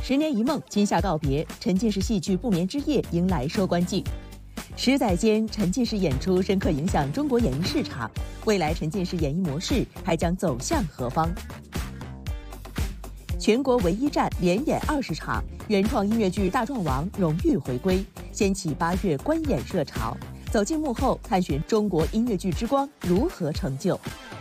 10年一梦，今夏告别，沉浸式戏剧《不眠之夜》迎来收官季。10载间，沉浸式演出深刻影响中国演艺市场，未来沉浸式演艺模式还将走向何方？全国唯一站连演20场，原创音乐剧《大壮王》荣誉回归，掀起8月观演热潮。走进幕后，探寻中国音乐剧之光如何成就。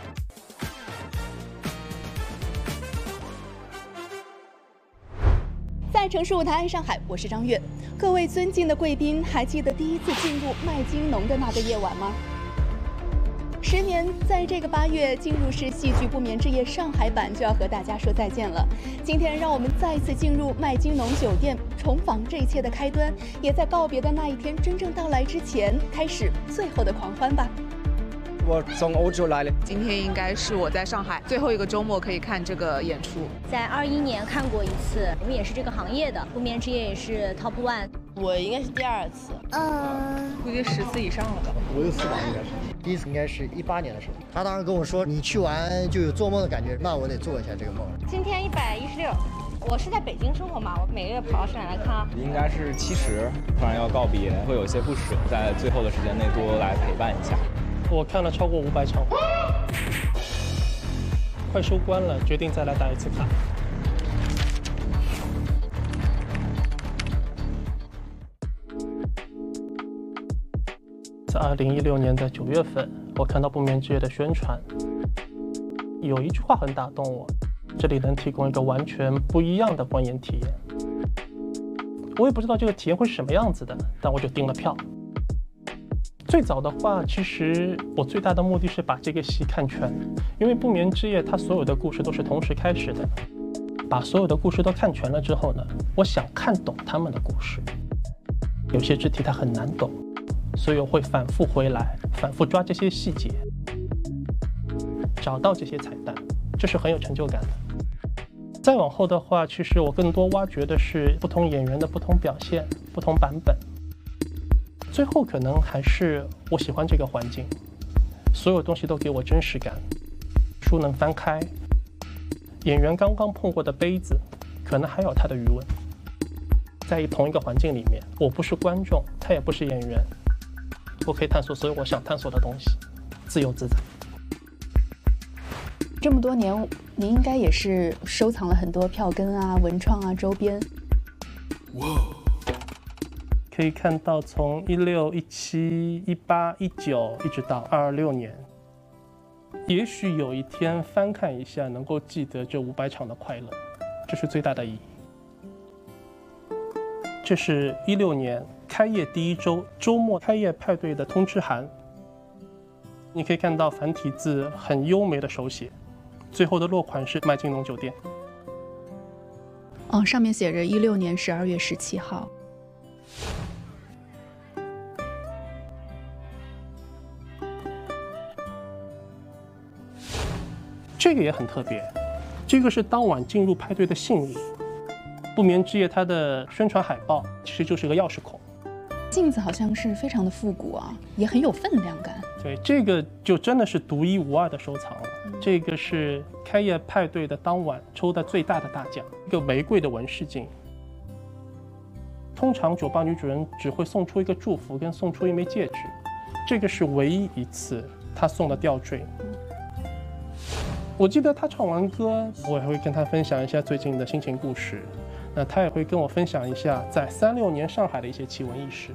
在城市舞台爱上海，我是张悦。各位尊敬的贵宾，还记得第一次进入麦金农的那个夜晚吗？10年，在这个8月，进入式戏剧《不眠之夜》上海版就要和大家说再见了。今天，让我们再次进入麦金农酒店，重访这一切的开端，也在告别的那一天真正到来之前，开始最后的狂欢吧。 我从欧洲来了， 今天应该是我在上海最后一个周末可以看这个演出。 在21年看过一次，我们也是这个行业的，《不眠之夜》也是 Top One。 我应该是第2次， 估计10次以上了吧。 5、6次吧，应该是。第一次应该是18年的时候，他当时跟我说，你去完就有做梦的感觉，那我得做一下这个梦。 今天116，我是在北京生活嘛，我每个月跑到上海来看啊。 应该是70，突然要告别，会有些不舍，在最后的时间内多来陪伴一下。 我看了超过500场，快收官了，决定再来打一次卡。在2016年的9月份，我看到《不眠之夜》的宣传，有一句话很打动我，这里能提供一个完全不一样的观演体验。我也不知道这个体验会是什么样子的，但我就订了票。最早的话，其实我最大的目的是把这个戏看全，因为《不眠之夜》它所有的故事都是同时开始的。把所有的故事都看全了之后呢，我想看懂他们的故事。有些肢体它很难懂，所以我会反复回来，反复抓这些细节，找到这些彩蛋，这是很有成就感的。再往后的话，其实我更多挖掘的是不同演员的不同表现、不同版本。最后可能还是我喜欢这个环境，所有东西都给我真实感。书能翻开，演员刚刚碰过的杯子，可能还有他的余温。在同一个环境里面，我不是观众，他也不是演员，我可以探索所有我想探索的东西，自由自在。 这么多年，您应该也是收藏了很多票根啊、文创啊、周边。 哇！可以看到，从16、17、18、19，一直到26年，也许有一天翻看一下，能够记得这500场的快乐，这是最大的意义。这是16年开业第1周周末开业派对的通知函，你可以看到繁体字很优美的手写，最后的落款是麦金农酒店。 上面写着16年12月17号。 这个也很特别，这个是当晚进入派对的信物。不眠之夜它的宣传海报其实就是个钥匙孔。 镜子好像是非常的复古啊，也很有分量感。 对，这个就真的是独一无二的收藏了。这个是开业派对的当晚抽的最大的大奖，一个玫瑰的纹饰镜。通常酒吧女主人只会送出一个祝福跟送出一枚戒指，这个是唯一一次她送的吊坠。我记得他唱完歌，我也会跟他分享一下最近的心情故事。那他也会跟我分享一下在36年上海的一些奇闻异事。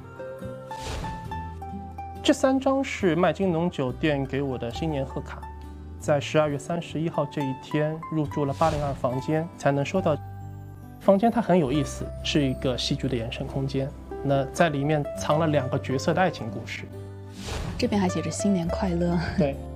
这3张是麦金农酒店给我的新年贺卡，在12月31号这一天入住了802房间才能收到。房间它很有意思，是一个戏剧的延伸空间。那在里面藏了2个角色的爱情故事。 这边还写着新年快乐。 对。